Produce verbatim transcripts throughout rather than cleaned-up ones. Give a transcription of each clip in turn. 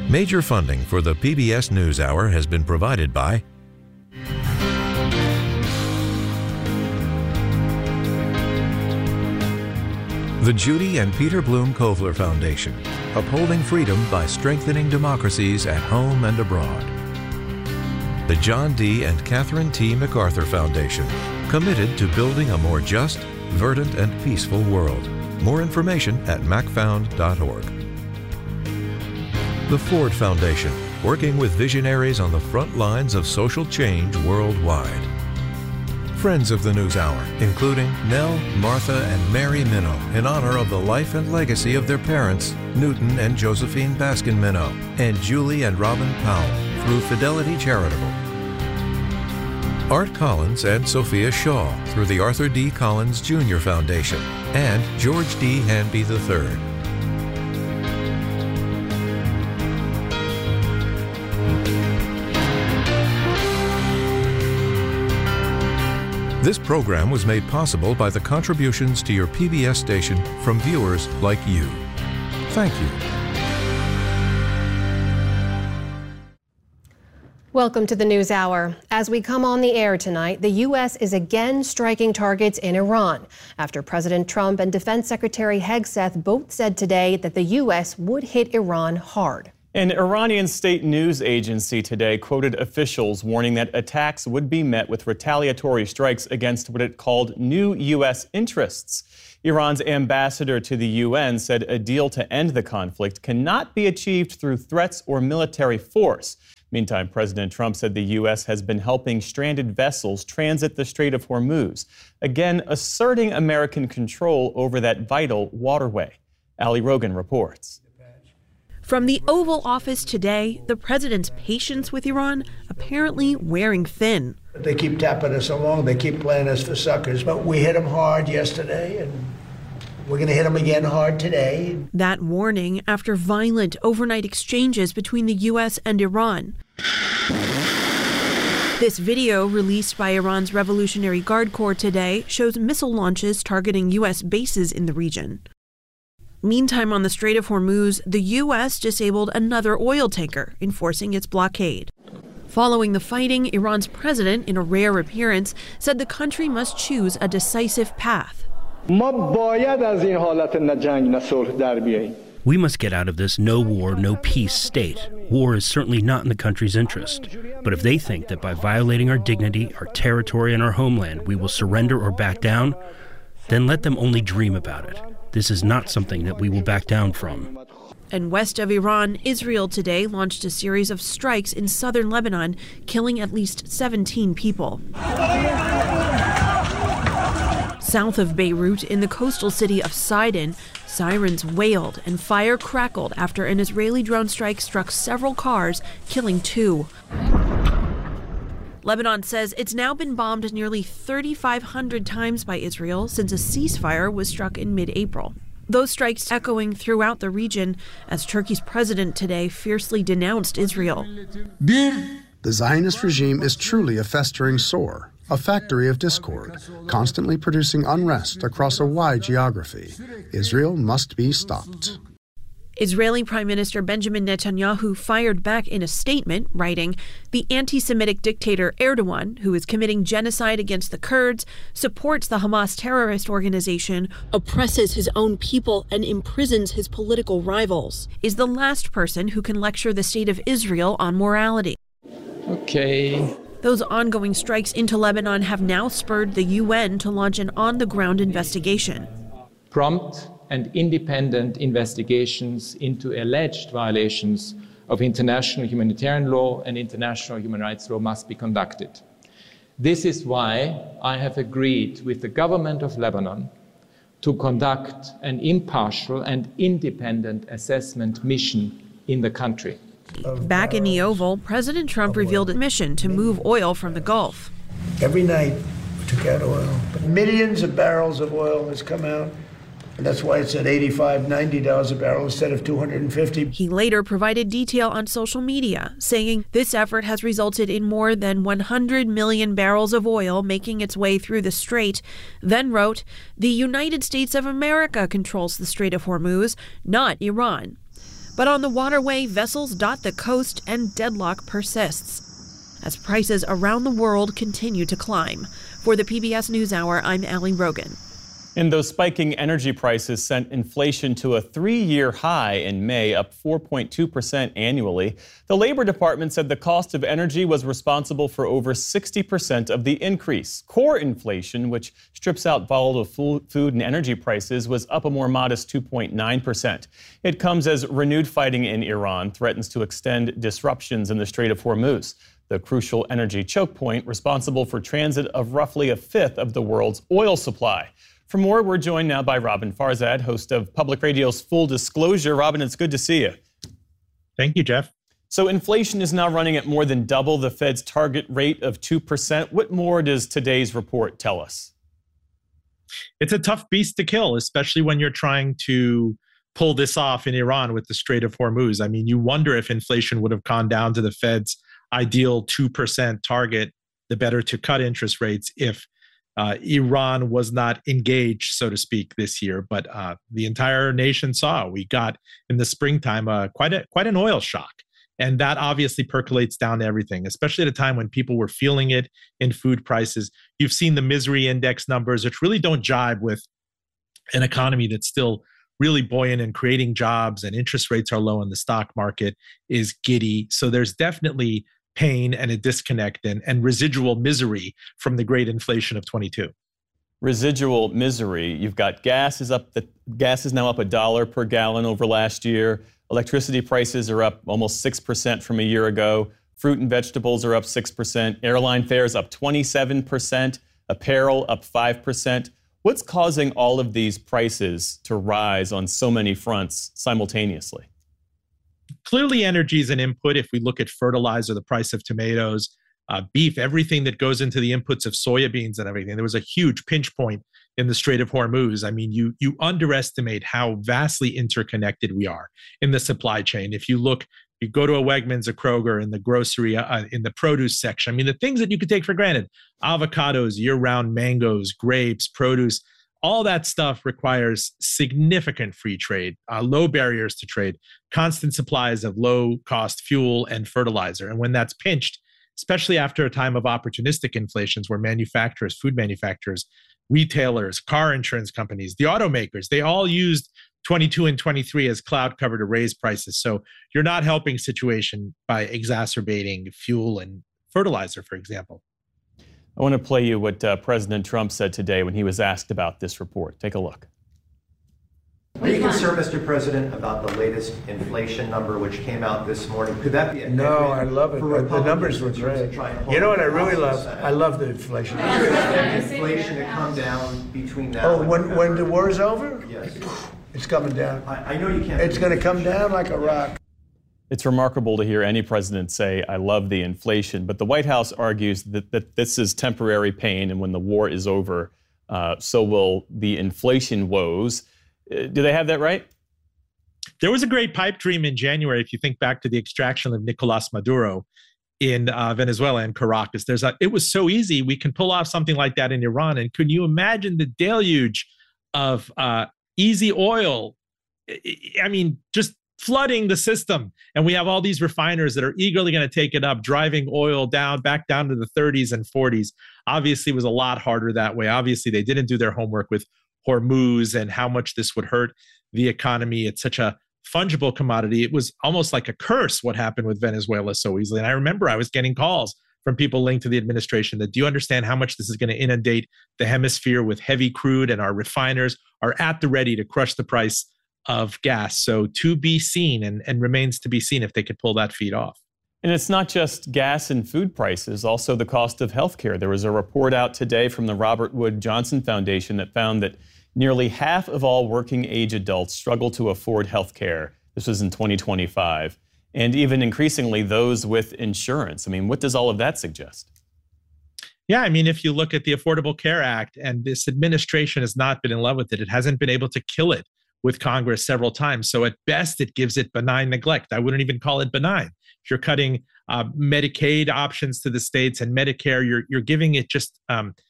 Major funding for the P B S NewsHour has been provided by the Judy and Peter Bloom Kovler Foundation, upholding freedom by strengthening democracies at home and abroad. The John D. and Catherine T. MacArthur Foundation, committed to building a more just, verdant, and peaceful world. More information at mac found dot org. The Ford Foundation, working with visionaries on the front lines of social change worldwide. Friends of the NewsHour, including Nell, Martha, and Mary Minow, in honor of the life and legacy of their parents, Newton and Josephine Baskin Minow, and Julie and Robin Powell, through Fidelity Charitable. Art Collins and Sophia Shaw, through the Arthur D. Collins Junior Foundation, and George D. Hanby the third. This program was made possible by the contributions to your P B S station from viewers like you. Thank you. Welcome to the NewsHour. As we come on the air tonight, the U S is again striking targets in Iran after President Trump and Defense Secretary Hegseth both said today that the U S would hit Iran hard. An Iranian state news agency today quoted officials warning that attacks would be met with retaliatory strikes against what it called new U S interests. Iran's ambassador to the U N said a deal to end the conflict cannot be achieved through threats or military force. Meantime, President Trump said the U S has been helping stranded vessels transit the Strait of Hormuz, again asserting American control over that vital waterway. Ali Rogan reports. From the Oval Office today, the president's patience with Iran apparently wearing thin. They keep tapping us along. They keep playing us for suckers. But we hit them hard yesterday, and we're going to hit them again hard today. That warning after violent overnight exchanges between the U S and Iran. This video, released by Iran's Revolutionary Guard Corps today, shows missile launches targeting U S bases in the region. Meantime, on the Strait of Hormuz, the U S disabled another oil tanker, enforcing its blockade. Following the fighting, Iran's president, in a rare appearance, said the country must choose a decisive path. We must get out of this no war, no peace state. War is certainly not in the country's interest. But if they think that by violating our dignity, our territory, and our homeland, we will surrender or back down, then let them only dream about it. This is not something that we will back down from. And west of Iran, Israel today launched a series of strikes in southern Lebanon, killing at least seventeen people. South of Beirut, in the coastal city of Sidon, sirens wailed and fire crackled after an Israeli drone strike struck several cars, killing two. Lebanon says it's now been bombed nearly thirty-five hundred times by Israel since a ceasefire was struck in mid-April. Those strikes echoing throughout the region as Turkey's president today fiercely denounced Israel. The Zionist regime is truly a festering sore, a factory of discord, constantly producing unrest across a wide geography. Israel must be stopped. Israeli Prime Minister Benjamin Netanyahu fired back in a statement, writing, "The anti-Semitic dictator Erdogan, who is committing genocide against the Kurds, supports the Hamas terrorist organization, oppresses his own people, and imprisons his political rivals, is the last person who can lecture the state of Israel on morality." Okay. Those ongoing strikes into Lebanon have now spurred the U N to launch an on-the-ground investigation. Prompt and independent investigations into alleged violations of international humanitarian law and international human rights law must be conducted. This is why I have agreed with the government of Lebanon to conduct an impartial and independent assessment mission in the country. Back in the Oval, President Trump revealed a mission to move oil from the Gulf. Every night we took out oil, but millions of barrels of oil has come out. And that's why it's at eighty-five, ninety dollars a barrel instead of two hundred fifty. He later provided detail on social media, saying this effort has resulted in more than one hundred million barrels of oil making its way through the strait. Then wrote, "The United States of America controls the Strait of Hormuz, not Iran." But on the waterway, vessels dot the coast and deadlock persists as prices around the world continue to climb. For the P B S NewsHour, I'm Allie Rogan. And those spiking energy prices sent inflation to a three-year high in May, up four point two percent annually. The Labor Department said the cost of energy was responsible for over sixty percent of the increase. Core inflation, which strips out volatile food and energy prices, was up a more modest two point nine percent. It comes as renewed fighting in Iran threatens to extend disruptions in the Strait of Hormuz, the crucial energy choke point responsible for transit of roughly a fifth of the world's oil supply. For more, we're joined now by Robin Farzad, host of Public Radio's Full Disclosure. Robin, it's good to see you. Thank you, Jeff. So inflation is now running at more than double the Fed's target rate of two percent. What more does today's report tell us? It's a tough beast to kill, especially when you're trying to pull this off in Iran with the Strait of Hormuz. I mean, you wonder if inflation would have gone down to the Fed's ideal two percent target, the better to cut interest rates if Uh, Iran was not engaged, so to speak, this year, but uh, the entire nation saw. We got in the springtime uh, quite a quite an oil shock, and that obviously percolates down to everything, especially at a time when people were feeling it in food prices. You've seen the misery index numbers, which really don't jibe with an economy that's still really buoyant and creating jobs, and interest rates are low, and the stock market is giddy. So there's definitely pain and a disconnect and, and residual misery from the great inflation of twenty-two. Residual misery. You've got gas is up. The gas is now up a dollar per gallon over last year. Electricity prices are up almost six percent from a year ago. Fruit and vegetables are up six percent. Airline fares up twenty-seven percent. Apparel up five percent. What's causing all of these prices to rise on so many fronts simultaneously? Clearly, energy is an input. If we look at fertilizer, the price of tomatoes, uh, beef, everything that goes into the inputs of soybeans and everything, there was a huge pinch point in the Strait of Hormuz. I mean, you you underestimate how vastly interconnected we are in the supply chain. If you look, you go to a Wegmans, a Kroger, in the grocery, uh, in the produce section, I mean, the things that you could take for granted, avocados, year-round mangoes, grapes, produce, all that stuff requires significant free trade, uh, low barriers to trade, constant supplies of low-cost fuel and fertilizer. And when that's pinched, especially after a time of opportunistic inflations where manufacturers, food manufacturers, retailers, car insurance companies, the automakers, they all used twenty-two and twenty-three as cloud cover to raise prices. So you're not helping situation by exacerbating fuel and fertilizer, for example. I want to play you what uh, President Trump said today when he was asked about this report. Take a look. Are you concerned, Mister President, about the latest inflation number which came out this morning? Could that be a No, I love it. The, the numbers were great. You know what I really love? I love the inflation. Inflation to come down between now Oh, and when, November. when the war is over? Yes. It's coming down. I, I know you can't. It's going to come down like a rock. It's remarkable to hear any president say, I love the inflation, but the White House argues that, that this is temporary pain, and when the war is over, uh, so will the inflation woes. Uh, do they have that right? There was a great pipe dream in January, if you think back to the extraction of Nicolas Maduro in uh, Venezuela and Caracas. There's a, it was so easy, we can pull off something like that in Iran. And could you imagine the deluge of uh, easy oil? I mean, just flooding the system. And we have all these refiners that are eagerly going to take it up, driving oil down, back down to the thirties and forties. Obviously, it was a lot harder that way. Obviously, they didn't do their homework with Hormuz and how much this would hurt the economy. It's such a fungible commodity. It was almost like a curse what happened with Venezuela so easily. And I remember I was getting calls from people linked to the administration that, do you understand how much this is going to inundate the hemisphere with heavy crude, and our refiners are at the ready to crush the price of gas. So to be seen, and, and remains to be seen if they could pull that feat off. And it's not just gas and food prices, also the cost of healthcare. There was a report out today from the Robert Wood Johnson Foundation that found that nearly half of all working age adults struggle to afford healthcare. This was in twenty twenty-five. And even increasingly, those with insurance. I mean, what does all of that suggest? Yeah, I mean, if you look at the Affordable Care Act, and this administration has not been in love with it, it hasn't been able to kill it with Congress several times. So at best, it gives it benign neglect. I wouldn't even call it benign. If you're cutting uh, Medicaid options to the states and Medicare, you're you're giving it just um,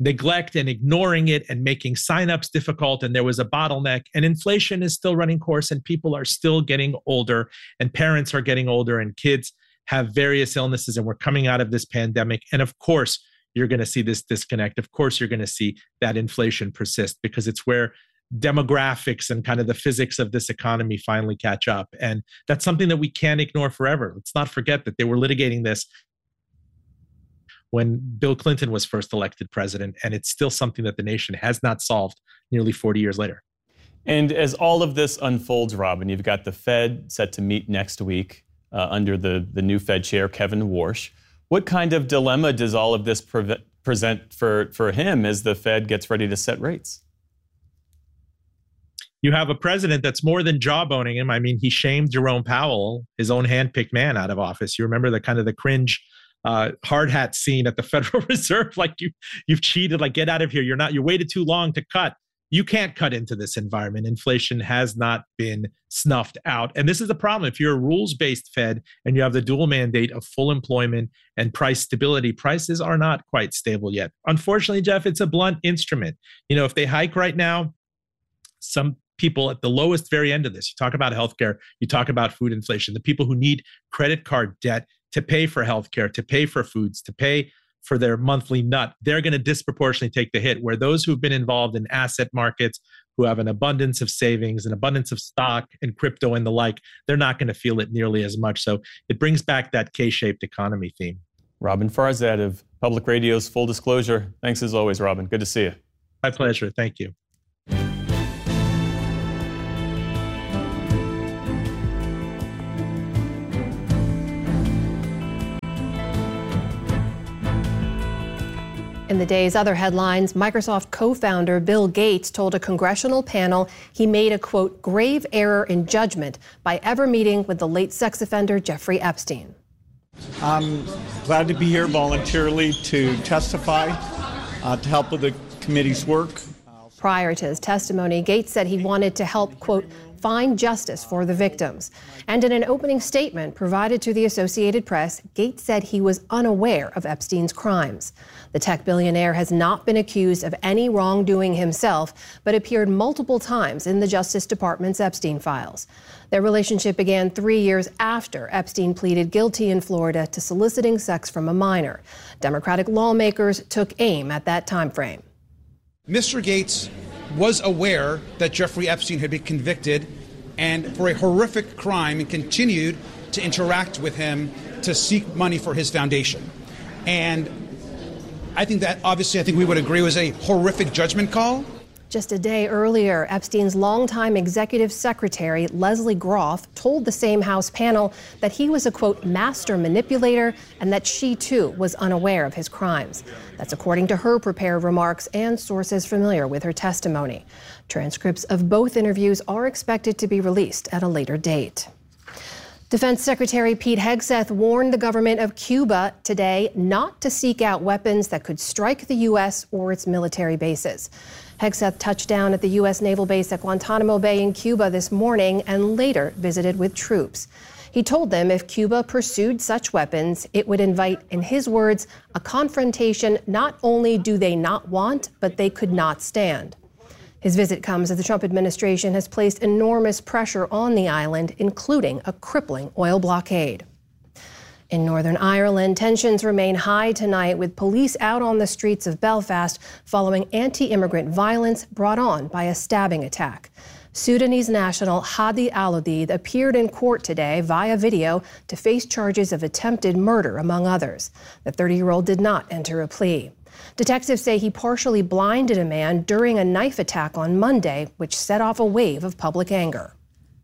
neglect and ignoring it and making signups difficult, and there was a bottleneck, and inflation is still running course, and people are still getting older, and parents are getting older, and kids have various illnesses, and we're coming out of this pandemic. And of course, you're going to see this disconnect. Of course, you're going to see that inflation persist, because it's where demographics and kind of the physics of this economy finally catch up. And that's something that we can't ignore forever. Let's not forget that they were litigating this when Bill Clinton was first elected president, and it's still something that the nation has not solved nearly forty years later. And as all of this unfolds, Robin, you've got the Fed set to meet next week uh, under the, the new Fed chair, Kevin Warsh. What kind of dilemma does all of this pre- present for, for him as the Fed gets ready to set rates? You have a president that's more than jawboning him. I mean, he shamed Jerome Powell, his own handpicked man, out of office. You remember the kind of the cringe uh, hard hat scene at the Federal Reserve, like you, you've cheated, like get out of here. You're not, you waited too long to cut. You can't cut into this environment. Inflation has not been snuffed out. And this is the problem. If you're a rules-based Fed and you have the dual mandate of full employment and price stability, prices are not quite stable yet. Unfortunately, Jeff, it's a blunt instrument. You know, if they hike right now, some people at the lowest very end of this, you talk about healthcare, you talk about food inflation, the people who need credit card debt to pay for healthcare, to pay for foods, to pay for their monthly nut, they're going to disproportionately take the hit, where those who've been involved in asset markets, who have an abundance of savings, an abundance of stock and crypto and the like, they're not going to feel it nearly as much. So it brings back that K-shaped economy theme. Robin Farzad of Public Radio's Full Disclosure. Thanks as always, Robin. Good to see you. My pleasure. Thank you. In the day's other headlines, Microsoft co-founder Bill Gates told a congressional panel he made a, quote, grave error in judgment by ever meeting with the late sex offender Jeffrey Epstein. I'm glad to be here voluntarily to testify, uh, to help with the committee's work. Prior to his testimony, Gates said he wanted to help, quote, find justice for the victims. And in an opening statement provided to the Associated Press, Gates said he was unaware of Epstein's crimes. The tech billionaire has not been accused of any wrongdoing himself, but appeared multiple times in the Justice Department's Epstein files. Their relationship began three years after Epstein pleaded guilty in Florida to soliciting sex from a minor. Democratic lawmakers took aim at that time frame. Mister Gates was aware that Jeffrey Epstein had been convicted and for a horrific crime, and continued to interact with him to seek money for his foundation. And I think that obviously I think we would agree was a horrific judgment call. Just a day earlier, Epstein's longtime executive secretary, Leslie Groff, told the same House panel that he was a, quote, master manipulator, and that she, too, was unaware of his crimes. That's according to her prepared remarks and sources familiar with her testimony. Transcripts of both interviews are expected to be released at a later date. Defense Secretary Pete Hegseth warned the government of Cuba today not to seek out weapons that could strike the U S or its military bases. Hegseth touched down at the U S naval base at Guantanamo Bay in Cuba this morning and later visited with troops. He told them if Cuba pursued such weapons, it would invite, in his words, a confrontation not only do they not want, but they could not stand. His visit comes as the Trump administration has placed enormous pressure on the island, including a crippling oil blockade. In Northern Ireland, tensions remain high tonight, with police out on the streets of Belfast following anti-immigrant violence brought on by a stabbing attack. Sudanese national Hadi Al-Odeid appeared in court today via video to face charges of attempted murder, among others. The thirty-year-old did not enter a plea. Detectives say he partially blinded a man during a knife attack on Monday, which set off a wave of public anger.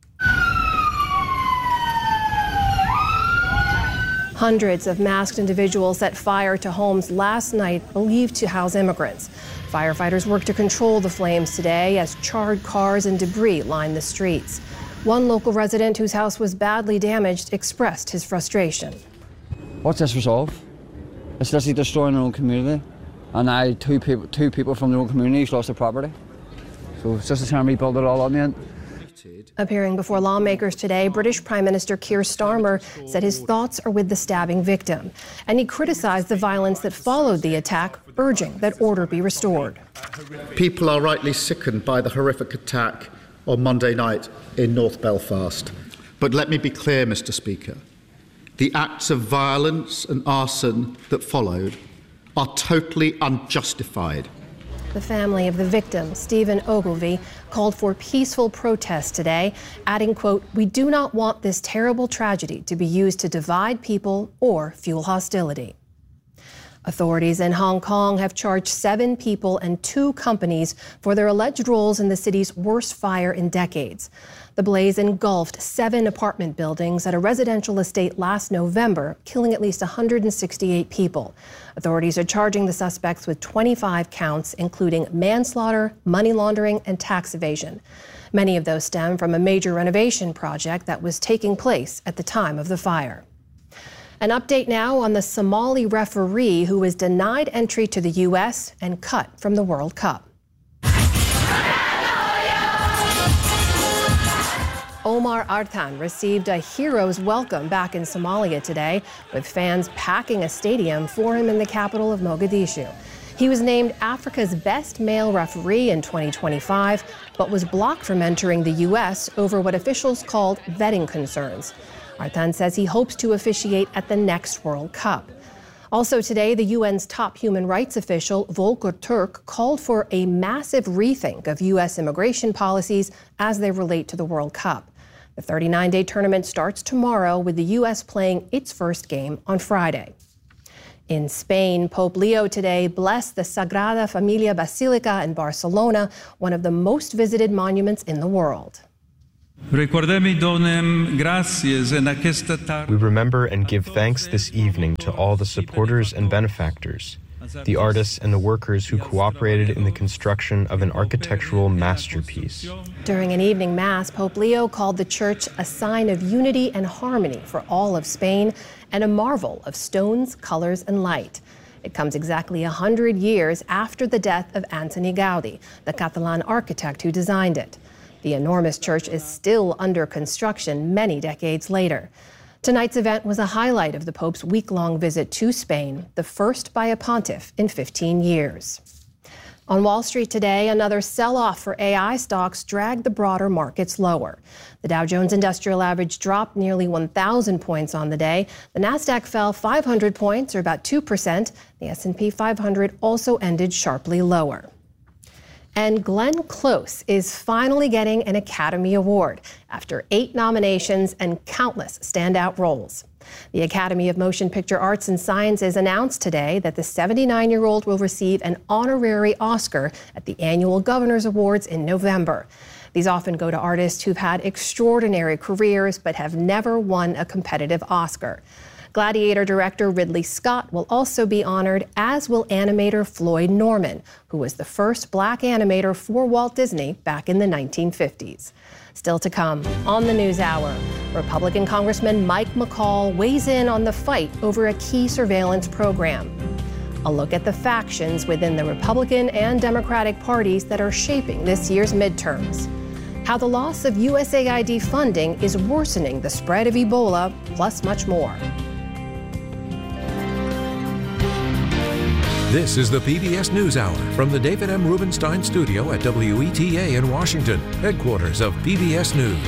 Hundreds of masked individuals set fire to homes last night believed to house immigrants. Firefighters worked to control the flames today as charred cars and debris lined the streets. One local resident whose house was badly damaged expressed his frustration. What's this resolve? It's literally destroying their own community. And now two people, two people from their own communities lost their property. So it's just a time to rebuild it all on the end. Appearing before lawmakers today, British Prime Minister Keir Starmer said his thoughts are with the stabbing victim, and he criticized the violence that followed the attack, urging that order be restored. People are rightly sickened by the horrific attack on Monday night in North Belfast. But let me be clear, Mr Speaker. The acts of violence and arson that followed are totally unjustified. The family of the victim, Stephen Ogilvie, called for peaceful protests today, adding, quote, "We do not want this terrible tragedy to be used to divide people or fuel hostility." Authorities in Hong Kong have charged seven people and two companies for their alleged roles in the city's worst fire in decades. The blaze engulfed seven apartment buildings at a residential estate last November, killing at least one hundred sixty-eight people. Authorities are charging the suspects with twenty-five counts, including manslaughter, money laundering, and tax evasion. Many of those stem from a major renovation project that was taking place at the time of the fire. An update now on the Somali referee who was denied entry to the U S and cut from the World Cup. Omar Artan received a hero's welcome back in Somalia today, with fans packing a stadium for him in the capital of Mogadishu. He was named Africa's best male referee in twenty twenty-five, but was blocked from entering the U S over what officials called vetting concerns. Artan says he hopes to officiate at the next World Cup. Also today, the U N's top human rights official, Volker Turk, called for a massive rethink of U S immigration policies as they relate to the World Cup. The thirty-nine day tournament starts tomorrow, with the U S playing its first game on Friday. In Spain, Pope Leo today blessed the Sagrada Familia Basilica in Barcelona, one of the most visited monuments in the world. We remember and give thanks this evening to all the supporters and benefactors, the artists and the workers who cooperated in the construction of an architectural masterpiece. During an evening mass, Pope Leo called the church a sign of unity and harmony for all of Spain and a marvel of stones, colors, and light. It comes exactly one hundred years after the death of Antoni Gaudi, the Catalan architect who designed it. The enormous church is still under construction many decades later. Tonight's event was a highlight of the Pope's week-long visit to Spain, the first by a pontiff in fifteen years. On Wall Street today, another sell-off for A I stocks dragged the broader markets lower. The Dow Jones Industrial Average dropped nearly one thousand points on the day. The Nasdaq fell five hundred points, or about two percent. The S and P five hundred also ended sharply lower. And Glenn Close is finally getting an Academy Award after eight nominations and countless standout roles. The Academy of Motion Picture Arts and Sciences announced today that the seventy-nine-year-old will receive an honorary Oscar at the annual Governor's Awards in November. These often go to artists who've had extraordinary careers but have never won a competitive Oscar. Gladiator director Ridley Scott will also be honored, as will animator Floyd Norman, who was the first black animator for Walt Disney back in the nineteen fifties. Still to come on the NewsHour, Republican Congressman Mike McCaul weighs in on the fight over a key surveillance program. A look at the factions within the Republican and Democratic parties that are shaping this year's midterms. How the loss of U S A I D funding is worsening the spread of Ebola, plus much more. This is the P B S NewsHour from the David M. Rubenstein studio at W E T A in Washington, headquarters of P B S News.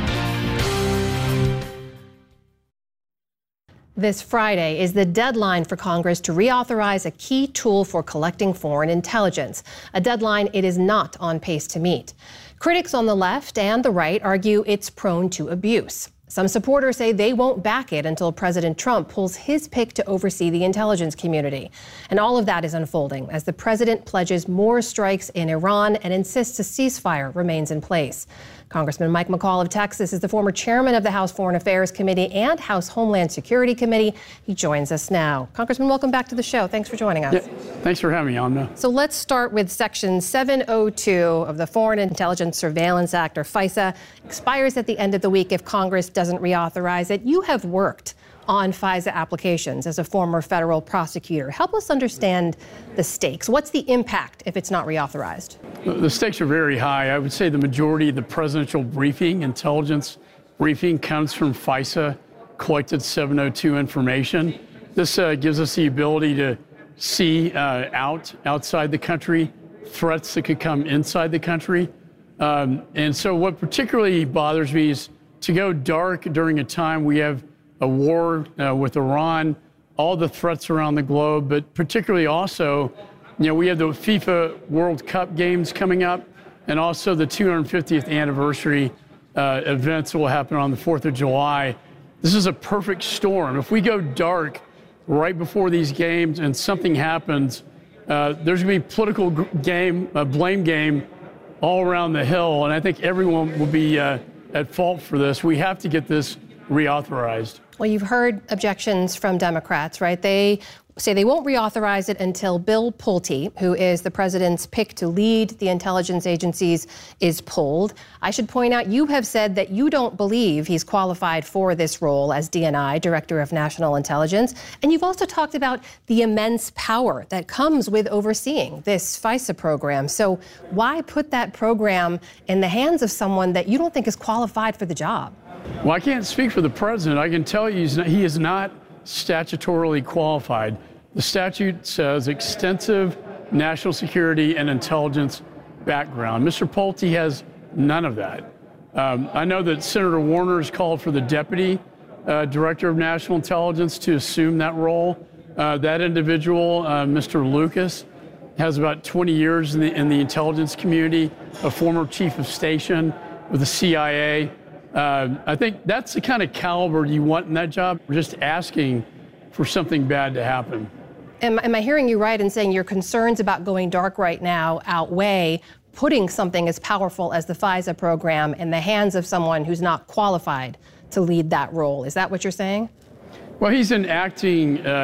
This Friday is the deadline for Congress to reauthorize a key tool for collecting foreign intelligence, a deadline it is not on pace to meet. Critics on the left and the right argue it's prone to abuse. Some supporters say they won't back it until President Trump pulls his pick to oversee the intelligence community. And all of that is unfolding as the president pledges more strikes in Iran and insists a ceasefire remains in place. Congressman Mike McCaul of Texas is the former chairman of the House Foreign Affairs Committee and House Homeland Security Committee. He joins us now. Congressman, welcome back to the show. Thanks for joining us. Yeah, thanks for having me on. Uh, so let's start with Section seven oh two of the Foreign Intelligence Surveillance Act, or FISA, expires at the end of the week if Congress doesn't reauthorize it. You have worked on FISA applications as a former federal prosecutor. Help us understand the stakes. What's the impact if it's not reauthorized? The stakes are very high. I would say the majority of the presidential briefing, intelligence briefing, comes from FISA collected seven oh two information. This uh, gives us the ability to see uh, out outside the country threats that could come inside the country. Um, and so what particularly bothers me is to go dark during a time we have a war uh, with Iran, all the threats around the globe, but particularly also, you know, we have the FIFA World Cup games coming up and also the two hundred fiftieth anniversary uh, events that will happen on the fourth of July. This is a perfect storm. If we go dark right before these games and something happens, uh, there's going to be political game, a blame game all around the Hill, and I think everyone will be uh, at fault for this. We have to get this reauthorized. Well, you've heard objections from Democrats, right? They say they won't reauthorize it until Bill Pulte, who is the president's pick to lead the intelligence agencies, is pulled. I should point out, you have said that you don't believe he's qualified for this role as D N I, Director of National Intelligence. And you've also talked about the immense power that comes with overseeing this FISA program. So why put that program in the hands of someone that you don't think is qualified for the job? Well, I can't speak for the president. I can tell you he's not, he is not statutorily qualified. The statute says extensive national security and intelligence background. Mister Pulte has none of that. Um, I know that Senator Warner has called for the Deputy uh, Director of National Intelligence to assume that role. Uh, that individual, uh, Mister Lucas, has about twenty years in the, in the intelligence community, a former chief of station with the C I A. Uh, I think that's the kind of caliber you want in that job. We're just asking for something bad to happen. Am, am I hearing you right in saying your concerns about going dark right now outweigh putting something as powerful as the FISA program in the hands of someone who's not qualified to lead that role? Is that what you're saying? Well, he's an acting uh,